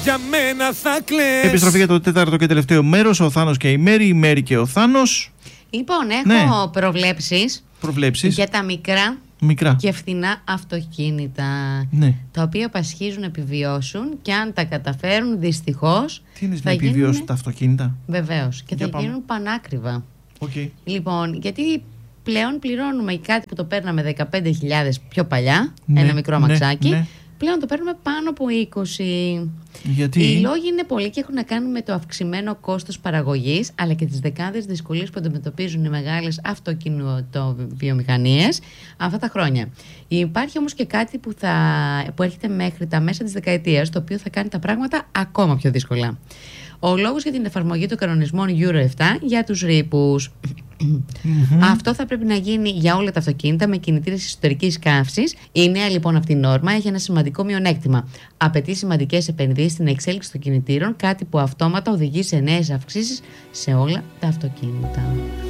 Για μένα θα κλαις. Επιστροφή για το τέταρτο και τελευταίο μέρος. Ο Θάνος και η Μέρη, η Μέρη και ο Θάνος. Λοιπόν, έχω προβλέψεις για τα μικρά και φθηνά αυτοκίνητα, τα οποία πασχίζουν να επιβιώσουν, και αν τα καταφέρουν, δυστυχώς. Τι είναι να επιβιώσουν τα αυτοκίνητα? Βεβαίως. Και θα γίνουν πανάκριβα. Λοιπόν, γιατί πλέον πληρώνουμε κάτι που το παίρναμε 15.000 πιο παλιά, ένα μικρό αμαξάκι. Πλέον το παίρνουμε πάνω από 20. Γιατί? Οι λόγοι είναι πολλοί και έχουν να κάνουν με το αυξημένο κόστος παραγωγής, αλλά και τις δεκάδες δυσκολίες που αντιμετωπίζουν οι μεγάλες αυτοκινητοβιομηχανίες αυτά τα χρόνια. Υπάρχει όμως και κάτι που έρχεται μέχρι τα μέσα της δεκαετίας, το οποίο θα κάνει τα πράγματα ακόμα πιο δύσκολα. Ο λόγος για την εφαρμογή των κανονισμών Euro 7 για τους ρήπους. Αυτό θα πρέπει να γίνει για όλα τα αυτοκίνητα με κινητήρες εσωτερικής καύσης. Η νέα λοιπόν αυτή νόρμα έχει ένα σημαντικό μειονέκτημα. Απαιτεί σημαντικές επενδύσεις στην εξέλιξη των κινητήρων, κάτι που αυτόματα οδηγεί σε νέες αυξήσεις σε όλα τα αυτοκίνητα.